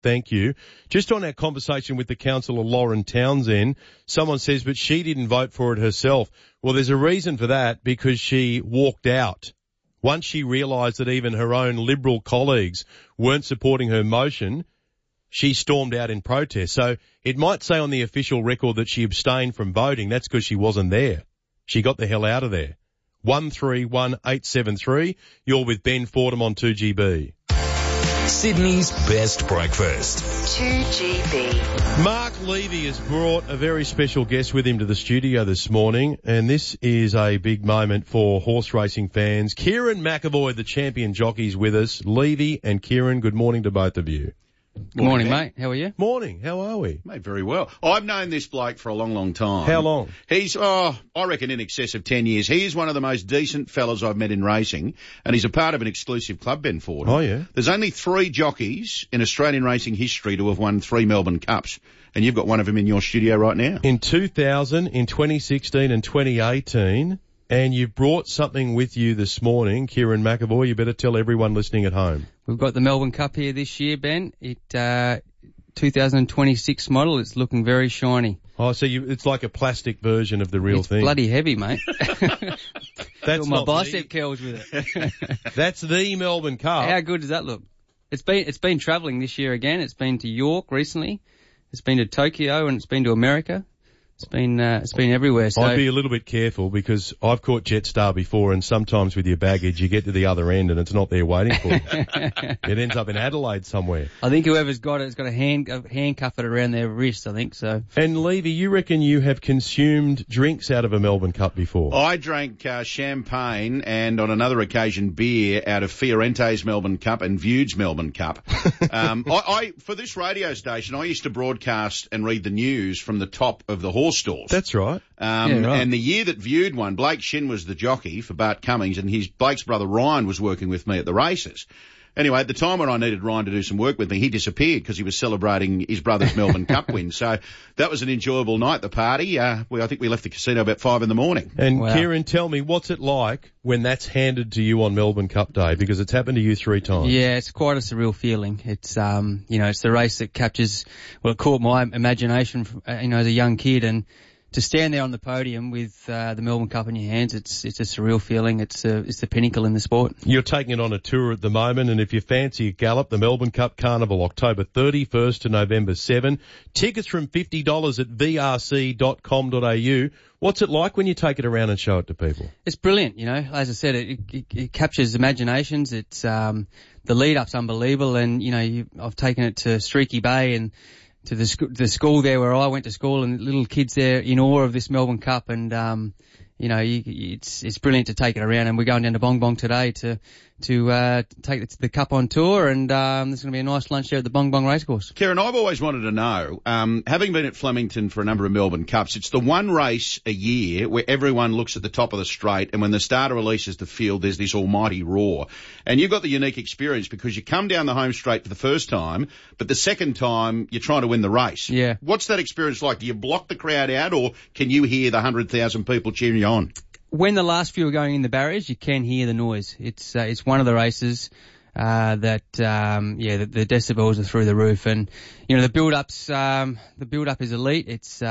Thank you. Just on our conversation with the councillor, Lauren Townsend, someone says, but she didn't vote for it herself. Well, there's a reason for that, because she walked out. Once she realised that even her own Liberal colleagues weren't supporting her motion, she stormed out in protest. So it might say on the official record that she abstained from voting. That's because she wasn't there. She got the hell out of there. 131873. You're with Ben Fordham on 2GB. Sydney's best breakfast. 2GB. Mark Levy has brought a very special guest with him to the studio this morning, and this is a big moment for horse racing fans. Kieran McEvoy, the champion jockey, is with us. Levy and Kieran, good morning to both of you. Good morning, mate. How are you? Morning. How are we? Mate, very well. I've known this bloke for a long, long time. How long? He's, I reckon in excess of 10 years. He is one of the most decent fellas I've met in racing, and he's a part of an exclusive club, Ben Fordham. Oh, yeah? There's only 3 jockeys in Australian racing history to have won 3 Melbourne Cups, and you've got one of them in your studio right now. In 2000, in 2016 and 2018, and you've brought something with you this morning, Kieran McEvoy. You better tell everyone listening at home. We've got the Melbourne Cup here this year, Ben. 2026 model. It's looking very shiny. Oh, so it's like a plastic version of the real thing. It's bloody heavy, mate. That's my not bicep curls with it. That's the Melbourne Cup. How good does that look? It's been travelling this year again. It's been to York recently. It's been to Tokyo, and it's been to America. It's been everywhere. So I'd be a little bit careful, because I've caught Jetstar before, and sometimes with your baggage you get to the other end and it's not there waiting for you. It ends up in Adelaide somewhere. I think whoever's got it has got a handcuff it around their wrist, I think so. And Levy, you reckon you have consumed drinks out of a Melbourne Cup before? I drank champagne and on another occasion beer out of Fiorente's Melbourne Cup and Viewed's Melbourne Cup. For this radio station, I used to broadcast and read the news from the top of the horse stalls. That's right. Right. And the year that Viewed won, Blake Shin was the jockey for Bart Cummings, and Blake's brother Ryan was working with me at the races. Anyway, at the time when I needed Ryan to do some work with me, he disappeared because he was celebrating his brother's Melbourne Cup win. So that was an enjoyable night, the party. I think we left the casino about 5 a.m. And Wow. Kieran, tell me, what's it like when that's handed to you on Melbourne Cup Day? Because it's happened to you 3 times. Yeah, it's quite a surreal feeling. It's, it's the race that captures, well, it caught my imagination, as a young kid, and to stand there on the podium with the Melbourne Cup in your hands, it's a surreal feeling. It's the pinnacle in the sport. You're taking it on a tour at the moment, and if you fancy a gallop, the Melbourne Cup Carnival, October 31st to November 7. Tickets from $50 at vrc.com.au. What's it like when you take it around and show it to people? It's brilliant, As I said, it captures imaginations. It's the lead-up's unbelievable, and I've taken it to Streaky Bay and to the school there where I went to school, and little kids there in awe of this Melbourne Cup, and it's brilliant to take it around. And we're going down to Bong Bong today to take the Cup on tour, and there's going to be a nice lunch there at the Bong Bong Racecourse. Kieran, I've always wanted to know, having been at Flemington for a number of Melbourne Cups, it's the one race a year where everyone looks at the top of the straight, and when the starter releases the field, there's this almighty roar. And you've got the unique experience because you come down the home straight for the first time, but the second time you're trying to win the race. Yeah. What's that experience like? Do you block the crowd out, or can you hear the 100,000 people cheering you on? When the last few are going in the barriers, you can hear the noise. It's one of the races that the decibels are through the roof, and the build-up is elite. It's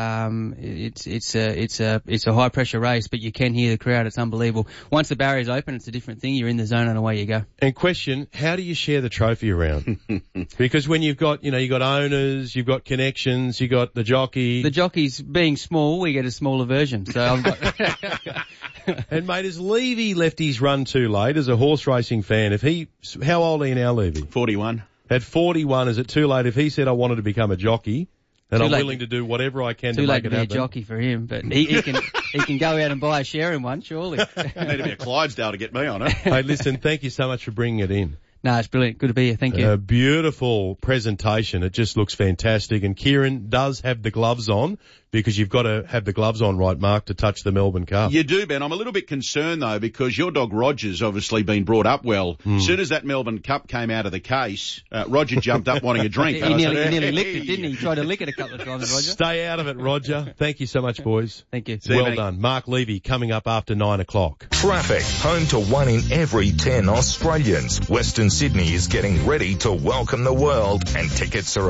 a high pressure race, but you can hear the crowd. It's unbelievable. Once the barriers open, it's a different thing. You're in the zone and away you go. And question, how do you share the trophy around? Because when you've got, you've got owners, you've got connections, you've got the jockey. The jockey's being small, we get a smaller version. So I've got. And mate, has Levy left his run too late as a horse racing fan? How old are you now, Levy? 41. At 41, is it too late if he said I wanted to become a jockey? And I'm willing to do whatever I can to make it happen. Too late to be a jockey for him, but he can go out and buy a share in one, surely. I need to be a Clydesdale to get me on it. Hey, listen, thank you so much for bringing it in. No, it's brilliant. Good to be here. Thank you. A beautiful presentation. It just looks fantastic. And Kieran does have the gloves on, because you've got to have the gloves on, right, Mark, to touch the Melbourne Cup. You do, Ben. I'm a little bit concerned, though, because your dog Roger's obviously been brought up well. As soon as that Melbourne Cup came out of the case, Roger jumped up wanting a drink. He nearly licked it, didn't he? He tried to lick it a couple of times, Roger. Stay out of it, Roger. Thank you so much, boys. Thank you. Well done. Mark Levy coming up after 9 o'clock. Traffic, home to 1 in every 10 Australians. Western Sydney is getting ready to welcome the world, and tickets are